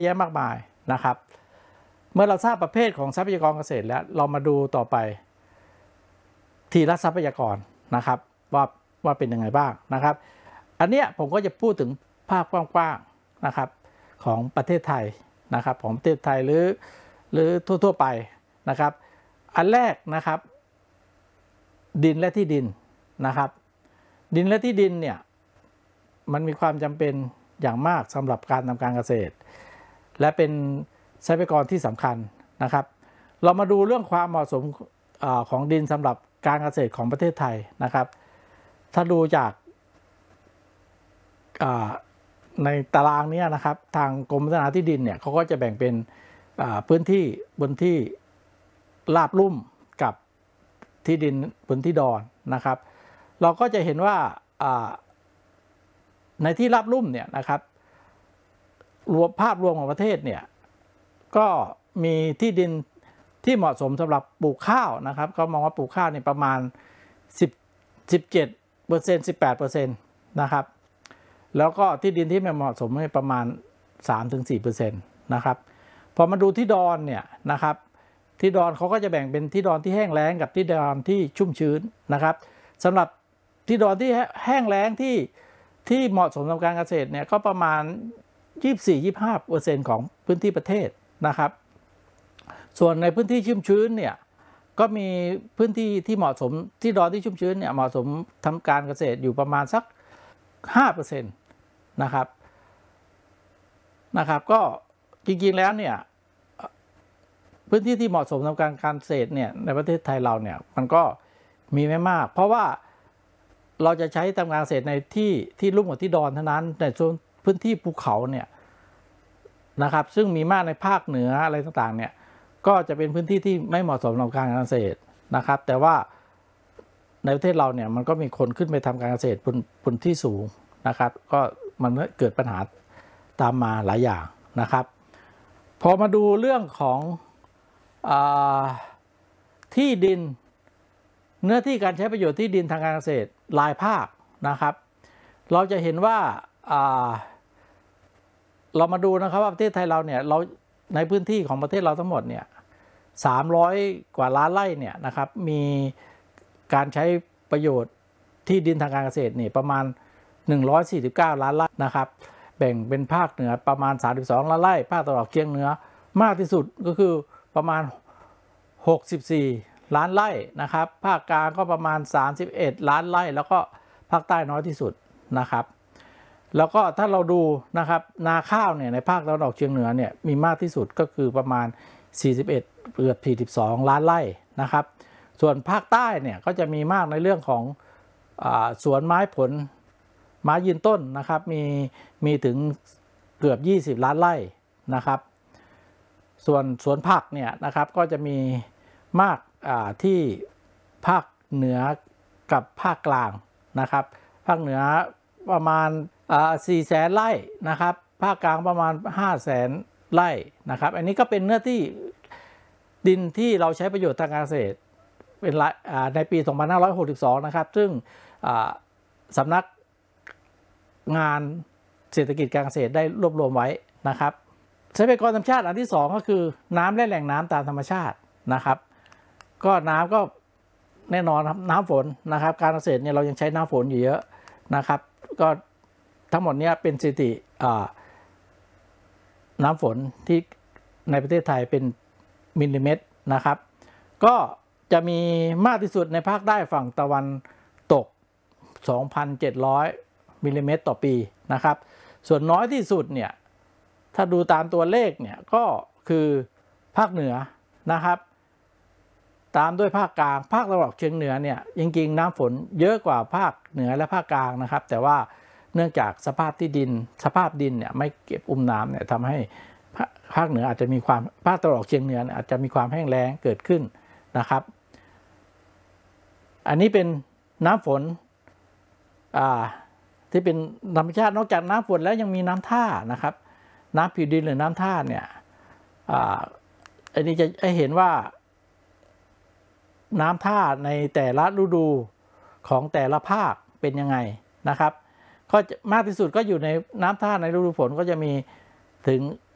แยะมากมายนะครับเมื่อเราทราบประเภทของทรัพยากรเกษตรแล้วเรามาดูต่อไปทีละทรัพยากรนะครับว่าเป็นยังไงบ้างนะครับอันเนี้ยผมก็จะพูดถึงภาพกว้างๆนะครับของประเทศไทยนะครับของประเทศไทยหรือทั่วไปนะครับอันแรกนะครับดินและที่ดินนะครับดินและที่ดินเนี่ยมันมีความจำเป็นอย่างมากสำหรับการทำการเกษตรและเป็นทรัพยากรที่สำคัญนะครับเรามาดูเรื่องความเหมาะสมของดินสำหรับการเกษตรของประเทศไทยนะครับถ้าดูจากในตารางนี้นะครับทางกรมพัฒนาที่ดินเนี่ยเขาก็จะแบ่งเป็นพื้นที่บนที่ราบลุ่มกับที่ดินบนที่ดอนนะครับเราก็จะเห็นว่าในที่ราบลุ่มเนี่ยนะครับภาพรวมของประเทศเนี่ยก็มีที่ดินที่เหมาะสมสำหรับปลูกข้าวนะครับเขามองว่าปลูกข้าวเนี่ยประมาณ17% 18% นะครับแล้วก็ที่ดินที่ไม่เหมาะสมให้ประมาณ 3-4% นะครับพอมาดูที่ดอนเนี่ยนะครับที่ดอนเขาก็จะแบ่งเป็นที่ดอนที่แห้งแล้งกับที่ดอนที่ชุ่มชื้นนะครับสำหรับที่ดอนที่แห้งแล้งที่เหมาะสมกับการเกษตรเนี่ยก็ประมาณ 24-25% ของพื้นที่ประเทศนะครับส่วนในพื้นที่ชุ่มชื้นเนี่ยก็มีพื้นที่ที่เหมาะสมที่ดอนที่ชุ่มชื้นเนี่ยเหมาะสมทำการเกษตรอยู่ประมาณสัก 5% นะครับก็จริงๆแล้วเนี่ยพื้นที่ที่เหมาะสมทำการเกษตรเนี่ยในประเทศไทยเราเนี่ยมันก็มีไม่มากเพราะว่าเราจะใช้ทำการเกษตรในที่ลุ่มกับที่ดอนเท่านั้นในส่วนพื้นที่ภูเขาเนี่ยนะครับซึ่งมีมากในภาคเหนืออะไรต่างๆเนี่ยก็จะเป็นพื้นที่ที่ไม่เหมาะสมกับการเกษตรนะครับแต่ว่าในประเทศเราเนี่ยมันก็มีคนขึ้นไปทำการเกษตรบนที่สูงนะครับก็มันเกิดปัญหาตามมาหลายอย่างนะครับพอมาดูเรื่องของที่ดินเนื้อที่การใช้ประโยชน์ที่ดินทางการเกษตรรายภาคนะครับเราจะเห็นว่าเรามาดูนะครับว่าประเทศไทยเราเนี่ยเราในพื้นที่ของประเทศเราทั้งหมดเนี่ย300 กว่าล้านไร่เนี่ยนะครับมีการใช้ประโยชน์ที่ดินทางการเกษตรนี่ประมาณ149 ล้านไร่นะครับแบ่งเป็นภาคเหนือประมาณ32 ล้านไร่ภาคตะวันออกเฉียงเหนือมากที่สุดก็คือประมาณ64 ล้านไร่นะครับภาคกลางก็ประมาณ31 ล้านไร่แล้วก็ภาคใต้น้อยที่สุดนะครับแล้วก็ถ้าเราดูนะครับนาข้าวเนี่ยในภาคตะวันออกเฉียงเหนือเนี่ยมีมากที่สุดก็คือประมาณ41เกือบ42 ล้านไร่นะครับส่วนภาคใต้เนี่ยก็จะมีมากในเรื่องของสวนไม้ผลไม้ยืนต้นนะครับมีถึงเกือบ20 ล้านไร่นะครับส่วนสวนผักเนี่ยนะครับก็จะมีมากที่ภาคเหนือกับภาคกลางนะครับภาคเหนือประมาณ400,000 ไร่นะครับภาคกลางประมาณ500,000 ไร่นะครับอันนี้ก็เป็นเนื้อที่ดินที่เราใช้ประโยชน์ทางการเกษตรเป็นในปี 2562 นะครับซึ่งสำนักงานเศรษฐกิจการเกษตรได้รวบรวมไว้นะครับทรัพยากรธรรมชาติอันที่2ก็คือน้ำและแหล่งน้ำตามธรรมชาตินะครับก็น้ำก็แน่นอนครับน้ำฝนนะครับการเกษตรเนี่ยเรายังใช้น้ำฝนอยู่เยอะนะครับก็ทั้งหมดนี้เป็นสถิติน้ำฝนที่ในประเทศไทยเป็นมิลลิเมตรนะครับก็จะมีมากที่สุดในภาคใต้ฝั่งตะวันตก 2,700 มิลลิเมตรต่อปีนะครับส่วนน้อยที่สุดเนี่ยถ้าดูตามตัวเลขเนี่ยก็คือภาคเหนือนะครับตามด้วยภาคกลางภาคตะวันออกเฉียงเหนือเนี่ยจริงๆน้ำฝนเยอะกว่าภาคเหนือและภาคกลางนะครับแต่ว่าเนื่องจากสภาพดินเนี่ยไม่เก็บน้ำเนี่ยทำให้ภาคเหนืออาจจะมีความภาคตะวันออกเฉียงเหนืออาจจะมีความแห้งแล้งเกิดขึ้นนะครับอันนี้เป็นน้ำฝนที่เป็นธรรมชาตินอกจากน้ำฝนแล้วยังมีน้ำท่านะครับน้ำผิวดินหรือน้ำท่าเนี่ยอันนี้จะให้เห็นว่าน้ำท่าในแต่ละฤดูของแต่ละภาคเป็นยังไงนะครับก็มากที่สุดก็อยู่ในน้ำท่าในฤดูฝนก็จะมีถึง